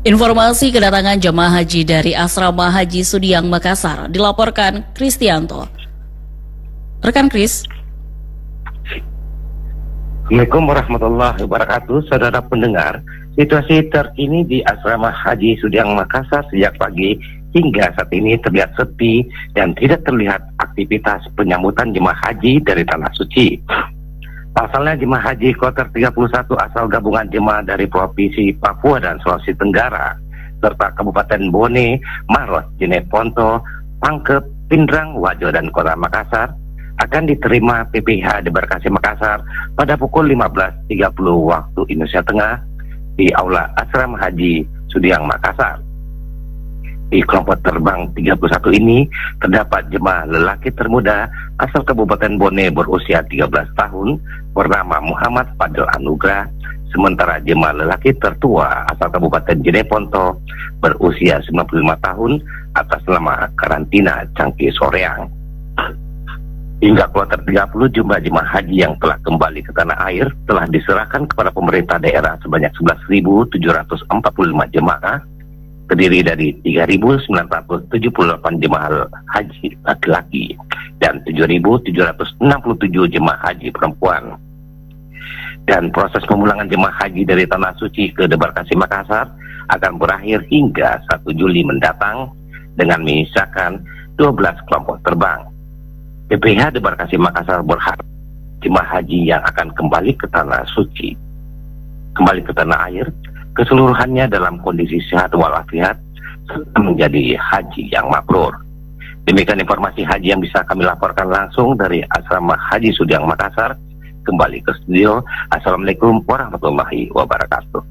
Informasi kedatangan jemaah haji dari Asrama Haji Sudiang Makassar dilaporkan Kristianto. Rekan Kris. Assalamualaikum warahmatullahi wabarakatuh, saudara pendengar. Situasi terkini di Asrama Haji Sudiang Makassar sejak pagi hingga saat ini terlihat sepi dan tidak terlihat aktivitas penyambutan jemaah haji dari Tanah Suci. Pasalnya jemaah haji kloter 31 asal gabungan jemaah dari Provinsi Papua dan Sulawesi Tenggara serta Kabupaten Bone, Maros, Jeneponto, Pangkep, Pindrang, Wajo, dan Kota Makassar akan diterima PPH di Barkasi Makassar pada pukul 15.30 waktu Indonesia Tengah di Aula Asrama Haji Sudiang Makassar. Di kelompok terbang 31 ini terdapat jemaah lelaki termuda asal Kabupaten Bone berusia 13 tahun bernama Muhammad Fadil Anugrah, sementara jemaah lelaki tertua asal Kabupaten Jeneponto berusia 95 tahun atas nama Karantina Cangki Soreang. Hingga kloter 30 jumlah jemaah haji yang telah kembali ke tanah air telah diserahkan kepada pemerintah daerah sebanyak 11.745 jemaah, terdiri dari 3.978 jemaah haji laki-laki dan 7.767 jemaah haji perempuan. Dan proses pemulangan jemaah haji dari Tanah Suci ke Debarkasi Makassar akan berakhir hingga 1 Juli mendatang dengan menyisakan 12 kelompok terbang. PPH Debarkasi Makassar berharap jemaah haji yang akan kembali ke Tanah Suci, kembali ke tanah air, keseluruhannya dalam kondisi sehat walafiat serta menjadi haji yang mabrur. Demikian informasi haji yang bisa kami laporkan langsung dari Asrama Haji Sudiang Makassar. Kembali ke studio. Assalamualaikum warahmatullahi wabarakatuh.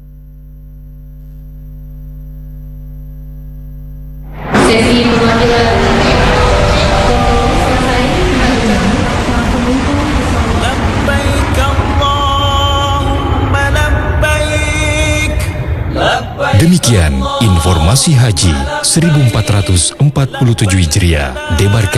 Sesi perwakilan Demikian informasi haji 1447 Hijriah, Debarkasi.